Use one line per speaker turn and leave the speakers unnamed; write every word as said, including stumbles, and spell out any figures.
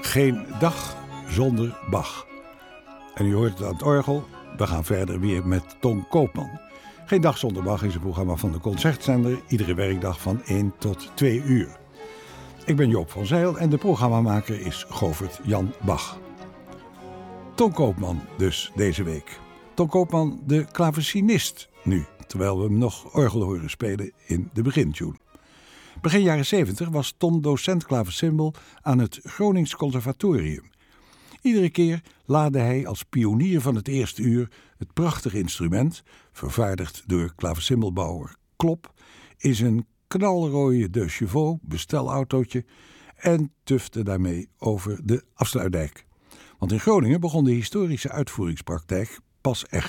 Geen dag zonder Bach. En u hoort het aan het orgel. We gaan verder weer met Ton Koopman. Geen dag zonder Bach is een programma van de Concertzender. Iedere werkdag van één tot twee uur. Ik ben Joop van Zijl en de programmamaker is Govert Jan Bach. Ton Koopman dus deze week. Ton Koopman, de klavecinist nu, terwijl we hem nog orgel horen spelen in de begintune. Begin jaren zeventig was Ton docent klavecimbal aan het Gronings Conservatorium. Iedere keer laadde hij als pionier van het eerste uur het prachtige instrument, vervaardigd door klavecimbalbouwer Klop, in zijn knalrooie De Chevaux bestelautootje en tufte daarmee over de afsluitdijk. Want in Groningen begon de historische uitvoeringspraktijk pas echt.